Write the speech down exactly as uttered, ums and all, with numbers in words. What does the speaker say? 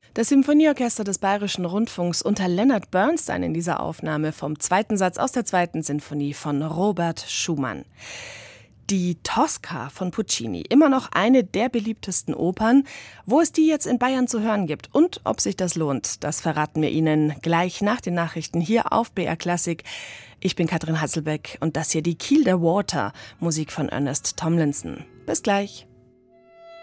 Das Symphonieorchester des Bayerischen Rundfunks unter Leonard Bernstein in dieser Aufnahme vom zweiten Satz aus der zweiten Sinfonie von Robert Schumann. Die Tosca von Puccini, immer noch eine der beliebtesten Opern. Wo es die jetzt in Bayern zu hören gibt und ob sich das lohnt, das verraten wir Ihnen gleich nach den Nachrichten hier auf B R Klassik. Ich bin Katrin Hasselbeck und das hier die Kiel der Water, Musik von Ernest Tomlinson. Bis gleich.